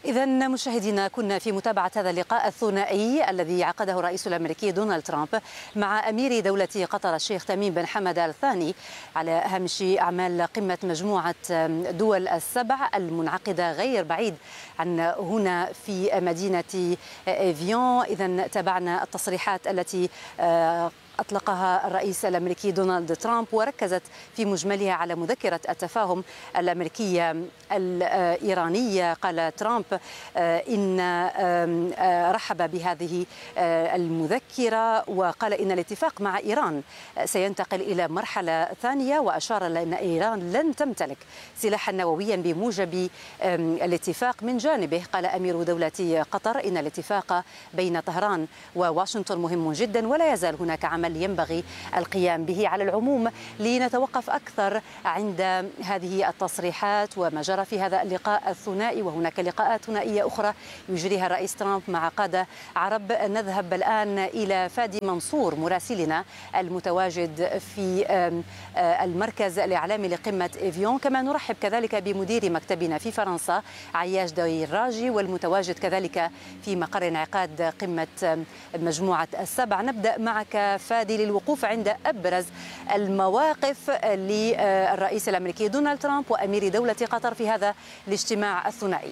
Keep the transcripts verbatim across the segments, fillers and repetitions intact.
إذا مشاهدينا، كنا في متابعة هذا اللقاء الثنائي الذي عقده الرئيس الأمريكي دونالد ترامب مع أمير دولة قطر الشيخ تميم بن حمد آل ثاني على هامش أعمال قمة مجموعة دول السبع المنعقدة غير بعيد عن هنا في مدينة إيفيون. إذا تابعنا التصريحات التي أطلقها الرئيس الأمريكي دونالد ترامب، وركزت في مجملها على مذكرة التفاهم الأمريكية الإيرانية. قال ترامب إن رحب بهذه المذكرة، وقال إن الاتفاق مع إيران سينتقل إلى مرحلة ثانية، وأشار إلى أن إيران لن تمتلك سلاحا نوويا بموجب الاتفاق. من جانبه قال أمير دولة قطر إن الاتفاق بين طهران وواشنطن مهم جدا، ولا يزال هناك عمل ينبغي القيام به. على العموم لنتوقف أكثر عند هذه التصريحات وما جرى في هذا اللقاء الثنائي، وهناك لقاءات ثنائية أخرى يجريها الرئيس ترامب مع قادة عرب. نذهب الآن إلى فادي منصور مراسلنا المتواجد في المركز الإعلامي لقمة إيفيون، كما نرحب كذلك بمدير مكتبنا في فرنسا عياش ديراجي، والمتواجد كذلك في مقر انعقاد قمة مجموعة السبع. نبدأ معك فادي للوقوف عند أبرز المواقف للرئيس الأمريكي دونالد ترامب وأمير دولة قطر في هذا الاجتماع الثنائي.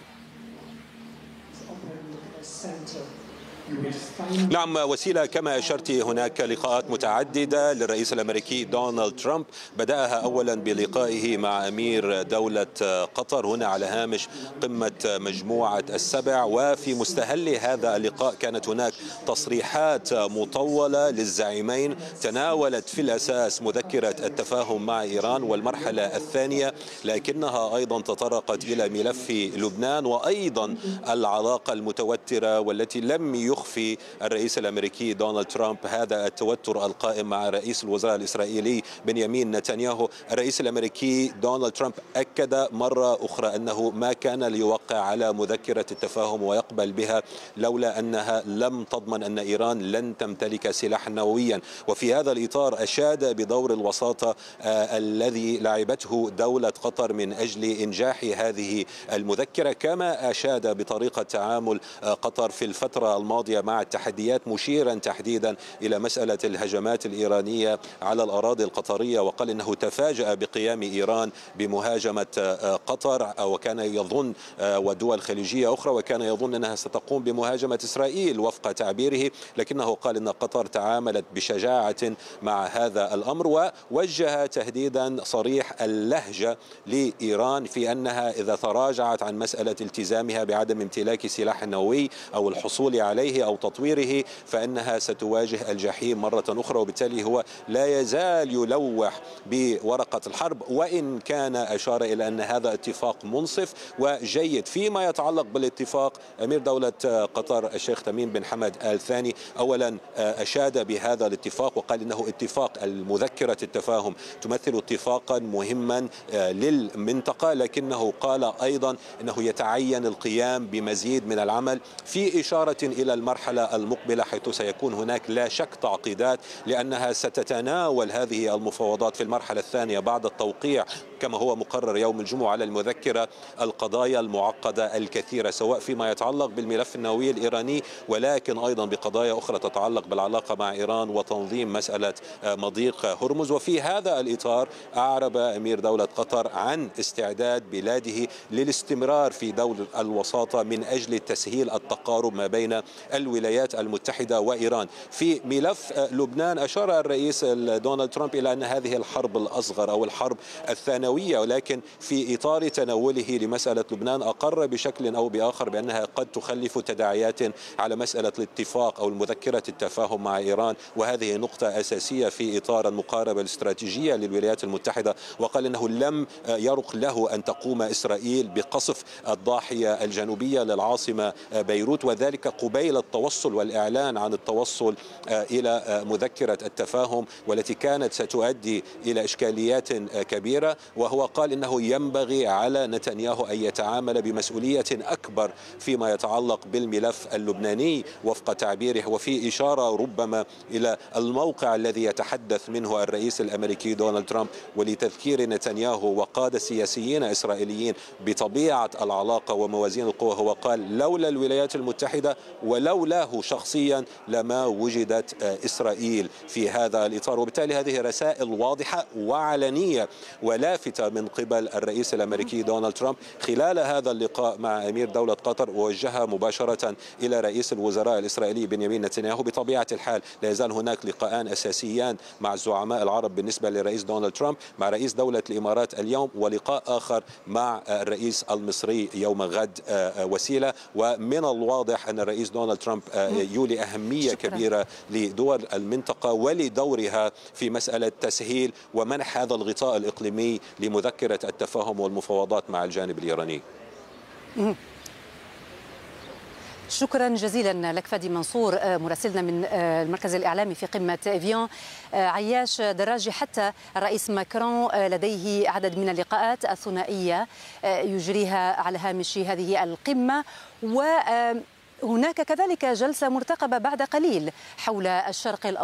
نعم وسيلة، كما أشرت هناك لقاءات متعددة للرئيس الأمريكي دونالد ترامب، بدأها أولا بلقائه مع أمير دولة قطر هنا على هامش قمة مجموعة السبع. وفي مستهل هذا اللقاء كانت هناك تصريحات مطولة للزعيمين تناولت في الأساس مذكرة التفاهم مع إيران والمرحلة الثانية، لكنها أيضا تطرقت إلى ملف لبنان وأيضا العلاقة المتوترة والتي لم يخفي الرئيس الأمريكي دونالد ترامب هذا التوتر القائم مع رئيس الوزراء الإسرائيلي بنيامين نتنياهو. الرئيس الأمريكي دونالد ترامب أكد مرة أخرى أنه ما كان ليوقع على مذكرة التفاهم ويقبل بها لولا أنها لم تضمن أن إيران لن تمتلك سلاحا نوويا. وفي هذا الإطار أشاد بدور الوساطة آه الذي لعبته دولة قطر من أجل إنجاح هذه المذكرة، كما أشاد بطريقة تعامل آه قطر في الفترة الماضية مع التحديات، مشيرا تحديدا إلى مسألة الهجمات الإيرانية على الأراضي القطرية، وقال إنه تفاجأ بقيام إيران بمهاجمة قطر، وكان يظن ودول خليجية أخرى وكان يظن أنها ستقوم بمهاجمة إسرائيل وفق تعبيره، لكنه قال إن قطر تعاملت بشجاعة مع هذا الأمر، ووجه تهديدا صريح اللهجة لإيران في أنها إذا تراجعت عن مسألة التزامها بعدم امتلاك سلاح نووي أو الحصول عليه أو تطويره فإنها ستواجه الجحيم مرة أخرى. وبالتالي هو لا يزال يلوح بورقة الحرب، وإن كان أشار إلى أن هذا اتفاق منصف وجيد. فيما يتعلق بالاتفاق، أمير دولة قطر الشيخ تميم بن حمد آل ثاني أولا أشاد بهذا الاتفاق وقال إنه اتفاق المذكرة التفاهم تمثل اتفاقا مهما للمنطقة، لكنه قال أيضا أنه يتعين القيام بمزيد من العمل، في إشارة إلى المرحلة المقبلة حيث سيكون هناك لا شك تعقيدات، لأنها ستتناول هذه المفاوضات في المرحلة الثانية بعد التوقيع كما هو مقرر يوم الجمعة على المذكرة القضايا المعقدة الكثيرة، سواء فيما يتعلق بالملف النووي الإيراني ولكن أيضا بقضايا أخرى تتعلق بالعلاقة مع إيران وتنظيم مسألة مضيق هرمز. وفي هذا الإطار أعرب أمير دولة قطر عن استعداد بلاده للاستمرار في دور الوساطة من أجل تسهيل التقارب ما بين الولايات المتحدة وإيران. في ملف لبنان أشار الرئيس دونالد ترامب إلى أن هذه الحرب الأصغر أو الحرب الثانوية، ولكن في إطار تناوله لمسألة لبنان أقر بشكل أو بآخر بأنها قد تخلف تداعيات على مسألة الاتفاق أو المذكرة التفاهم مع إيران، وهذه نقطة أساسية في إطار المقاربة الاستراتيجية للولايات المتحدة. وقال أنه لم يرق له أن تقوم إسرائيل بقصف الضاحية الجنوبية للعاصمة بيروت، وذلك قبيل التوصل والإعلان عن التوصل إلى مذكرة التفاهم والتي كانت ستؤدي إلى إشكاليات كبيرة. وهو قال إنه ينبغي على نتنياهو أن يتعامل بمسؤولية أكبر فيما يتعلق بالملف اللبناني وفق تعبيره، وفي إشارة ربما إلى الموقع الذي يتحدث منه الرئيس الأمريكي دونالد ترامب، ولتذكير نتنياهو وقادة سياسيين إسرائيليين بطبيعة العلاقة وموازين القوى. هو قال لولا الولايات المتحدة ولولاه شخصيا لما وجدت إسرائيل في هذا الإطار. وبالتالي هذه رسائل واضحة وعلنية ولافتة من قبل الرئيس الأمريكي دونالد ترامب خلال هذا اللقاء مع أمير دولة قطر، ووجهها مباشرة إلى رئيس الوزراء الإسرائيلي بنيامين نتنياهو. بطبيعة الحال لا يزال هناك لقاءان أساسيان مع الزعماء العرب بالنسبة لرئيس دونالد ترامب، مع رئيس دولة الإمارات اليوم، ولقاء آخر مع الرئيس المصري يوم غد وسيلة. ومن الواضح أن الرئيس دونالد ترامب يولي أهمية شكرا. كبيرة لدول المنطقة ولدورها في مسألة تسهيل ومنح هذا الغطاء الإقليمي لمذكرة التفاهم والمفاوضات مع الجانب الإيراني. شكرا جزيلا لك فادي منصور مراسلنا من المركز الإعلامي في قمة إفيون. عياش دراجي، حتى الرئيس ماكرون لديه عدد من اللقاءات الثنائية يجريها على هامش هذه القمة، وهناك كذلك جلسة مرتقبة بعد قليل حول الشرق الأوسط.